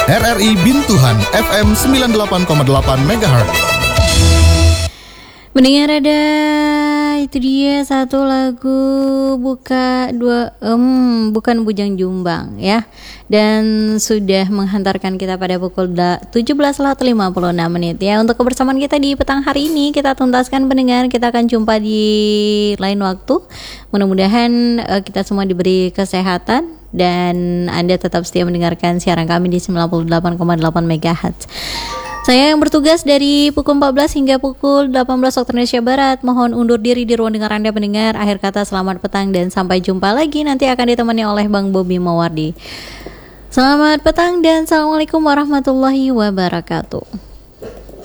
RRI Bintuhan FM 98,8 MHz. Mendengar ada itu dia satu lagu bukan Bujang Jumbang ya, dan sudah menghantarkan kita pada pukul 17.56 ya. Untuk kebersamaan kita di petang hari ini kita tuntaskan pendengar, kita akan jumpa di lain waktu. Mudah-mudahan kita semua diberi kesehatan dan Anda tetap setia mendengarkan siaran kami di 98,8 MHz. Saya yang bertugas dari pukul 14 hingga pukul 18 waktu Indonesia Barat mohon undur diri di ruang dengar Anda pendengar. Akhir kata selamat petang dan sampai jumpa lagi, nanti akan ditemani oleh Bang Bobi Mawardi. Selamat petang dan Assalamualaikum warahmatullahi wabarakatuh.